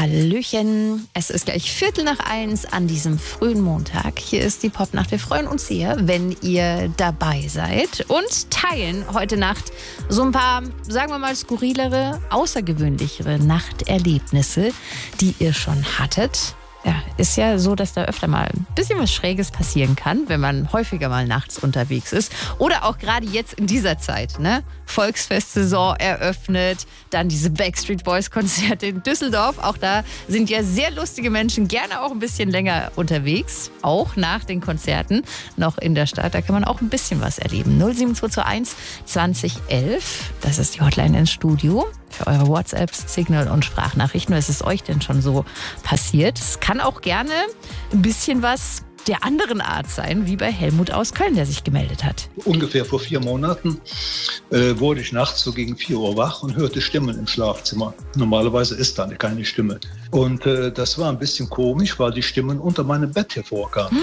Hallöchen, es ist gleich 1:15 an diesem frühen Montag. Hier ist die Popnacht. Wir freuen uns sehr, wenn ihr dabei seid und teilen heute Nacht so ein paar, sagen wir mal, skurrilere, außergewöhnlichere Nachterlebnisse, die ihr schon hattet. Ja, ist ja so, dass da öfter mal ein bisschen was Schräges passieren kann, wenn man häufiger mal nachts unterwegs ist. Oder auch gerade jetzt in dieser Zeit, ne? Volksfestsaison eröffnet, dann diese Backstreet Boys Konzerte in Düsseldorf. Auch da sind ja sehr lustige Menschen gerne auch ein bisschen länger unterwegs. Auch nach den Konzerten noch in der Stadt. Da kann man auch ein bisschen was erleben. 07221 2011, das ist die Hotline ins Studio. Für eure WhatsApps, Signal und Sprachnachrichten. Was ist euch denn schon so passiert? Es kann auch gerne ein bisschen was der anderen Art sein, wie bei Helmut aus Köln, der sich gemeldet hat. Ungefähr vor 4 Monaten wurde ich nachts so gegen 4 Uhr wach und hörte Stimmen im Schlafzimmer. Normalerweise ist da keine Stimme. Und das war ein bisschen komisch, weil die Stimmen unter meinem Bett hervorkamen.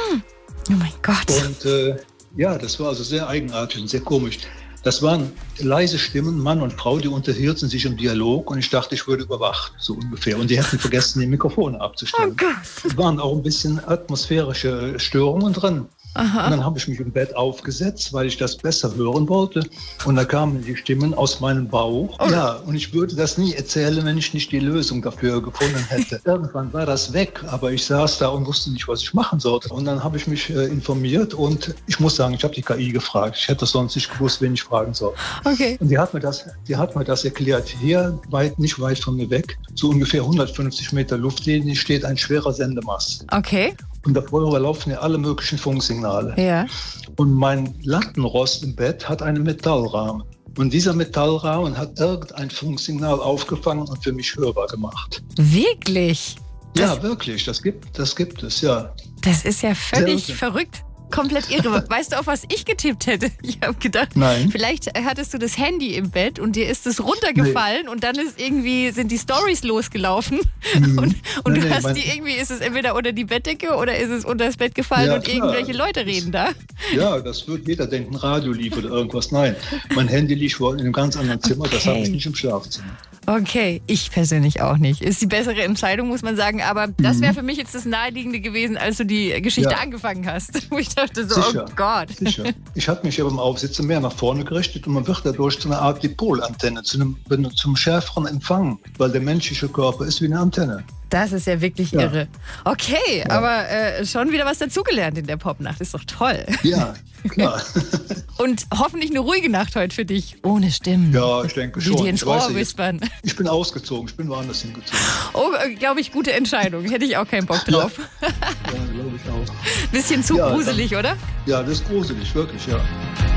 Oh mein Gott. Und ja, das war also sehr eigenartig und sehr komisch. Das waren leise Stimmen, Mann und Frau, die unterhielten sich im Dialog und ich dachte, ich würde überwacht, so ungefähr. Und die hätten vergessen, die Mikrofone abzustellen. Oh Gott. Es waren auch ein bisschen atmosphärische Störungen drin. Aha. Und dann habe ich mich im Bett aufgesetzt, weil ich das besser hören wollte. Und da kamen die Stimmen aus meinem Bauch. Oh. Ja, und ich würde das nie erzählen, wenn ich nicht die Lösung dafür gefunden hätte. Irgendwann war das weg, aber ich saß da und wusste nicht, was ich machen sollte. Und dann habe ich mich informiert und ich muss sagen, ich habe die KI gefragt. Ich hätte sonst nicht gewusst, wen ich fragen soll. Okay. Und die hat mir das erklärt. Hier, nicht weit von mir weg, so ungefähr 150 Meter Luftlinie, steht ein schwerer Sendemast. Okay. Und darüber laufen ja alle möglichen Funksignale. Ja. Und mein Lattenrost im Bett hat einen Metallrahmen. Und dieser Metallrahmen hat irgendein Funksignal aufgefangen und für mich hörbar gemacht. Wirklich? Ja, wirklich. Das gibt es, ja. Das ist ja völlig verrückt. Komplett irre. Weißt du, auf was ich getippt hätte? Ich habe gedacht, vielleicht hattest du das Handy im Bett und dir ist es runtergefallen und dann sind die Stories losgelaufen und du hast ist es entweder unter die Bettdecke oder ist es unter das Bett gefallen und irgendwelche Leute reden da? Ja, das wird jeder denken, Radio lief oder irgendwas. Nein, mein Handy liegt wohl in einem ganz anderen Zimmer, das habe ich nicht im Schlafzimmer. Okay, ich persönlich auch nicht. Ist die bessere Entscheidung, muss man sagen. Aber das wäre für mich jetzt das Naheliegende gewesen, als du die Geschichte angefangen hast. Wo ich dachte so, sicher, oh Gott. Sicher. Ich habe mich aber beim Aufsitzen mehr nach vorne gerichtet und man wird dadurch zu einer Art Dipolantenne, zum schärferen Empfang, weil der menschliche Körper ist wie eine Antenne. Das ist ja wirklich irre. Okay, aber schon wieder was dazugelernt in der Popnacht. Ist doch toll. Ja, klar. Und hoffentlich eine ruhige Nacht heute für dich. Ohne Stimmen. Ja, ich denke schon. Die dir ins Ohr wispern. Ich bin ausgezogen. Ich bin woanders hingezogen. Oh, glaube ich, gute Entscheidung. Hätte ich auch keinen Bock drauf. Ja, glaube ich auch. Bisschen zu gruselig, oder? Ja, das ist gruselig, wirklich, ja.